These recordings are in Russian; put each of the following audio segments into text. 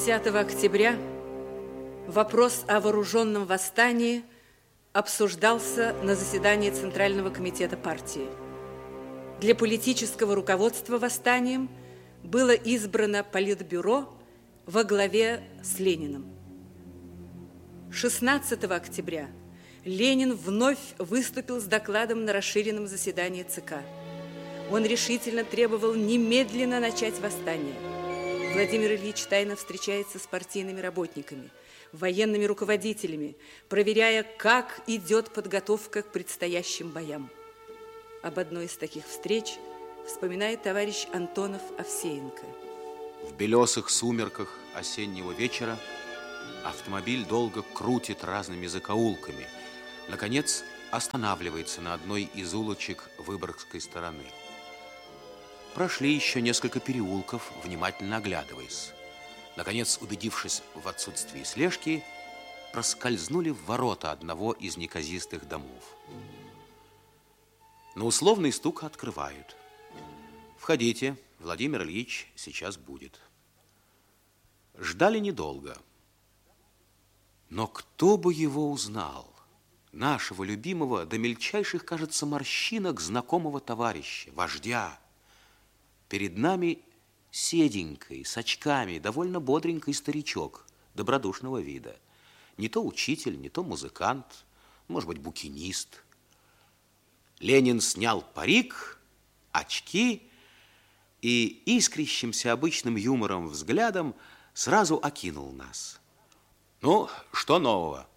10 октября вопрос о вооруженном восстании обсуждался на заседании Центрального комитета партии. Для политического руководства восстанием было избрано Политбюро во главе с Лениным. 16 октября Ленин вновь выступил с докладом на расширенном заседании ЦК. Он решительно требовал немедленно начать восстание. Владимир Ильич тайно встречается с партийными работниками, военными руководителями, проверяя, как идет подготовка к предстоящим боям. Об одной из таких встреч вспоминает товарищ Антонов Овсеенко. В белесых сумерках осеннего вечера автомобиль долго крутит разными закоулками. Наконец, останавливается на одной из улочек Выборгской стороны. Прошли еще несколько переулков, внимательно оглядываясь. Наконец, убедившись в отсутствии слежки, проскользнули в ворота одного из неказистых домов. На условный стук открывают. «Входите, Владимир Ильич сейчас будет». Ждали недолго. Но кто бы его узнал? Нашего любимого, до мельчайших, кажется, морщинок знакомого товарища, вождя. Перед нами седенький, с очками, довольно бодренький старичок, добродушного вида. Не то учитель, не то музыкант, может быть, букинист. Ленин снял парик, очки и искрящимся обычным юмором взглядом сразу окинул нас. Ну, что нового?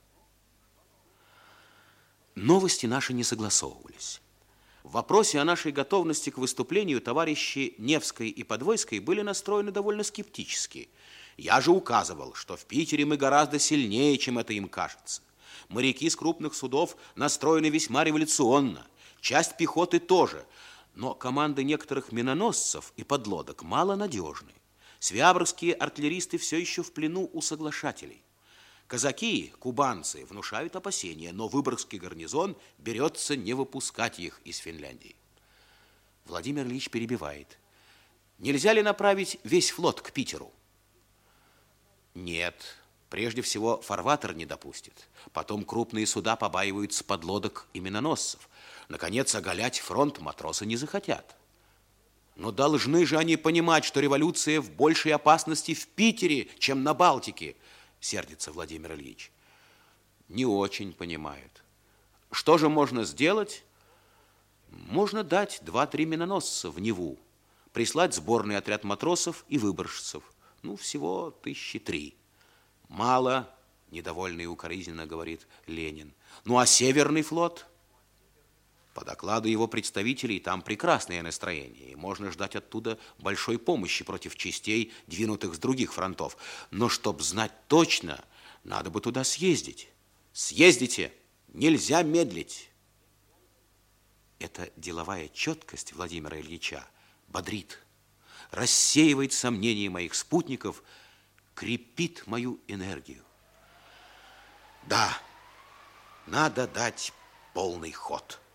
Новости наши не согласовывались. В вопросе о нашей готовности к выступлению товарищи Невской и Подвойской были настроены довольно скептически. Я же указывал, что в Питере мы гораздо сильнее, чем это им кажется. Моряки с крупных судов настроены весьма революционно, часть пехоты тоже, но команды некоторых миноносцев и подлодок малонадежны. Свябрские артиллеристы все еще в плену у соглашателей. Казаки, кубанцы, внушают опасения, но Выборгский гарнизон берется не выпускать их из Финляндии. Владимир Ильич перебивает. Нельзя ли направить весь флот к Питеру? Нет, прежде всего фарватер не допустит. Потом крупные суда побаиваются подлодок и миноносцев. Наконец, оголять фронт матросы не захотят. Но должны же они понимать, что революция в большей опасности в Питере, чем на Балтике, сердится Владимир Ильич. Не очень понимают. Что же можно сделать? Можно дать 2-3 миноносца в Неву, прислать сборный отряд матросов и выборжцев. Ну, всего 1003. Мало, недовольно и укоризненно говорит Ленин. Ну, а Северный флот? По докладу его представителей, там прекрасное настроение, и можно ждать оттуда большой помощи против частей, двинутых с других фронтов. Но чтоб знать точно, надо бы туда съездить. Съездите, нельзя медлить. Эта деловая четкость Владимира Ильича бодрит, рассеивает сомнения моих спутников, крепит мою энергию. Да, надо дать полный ход.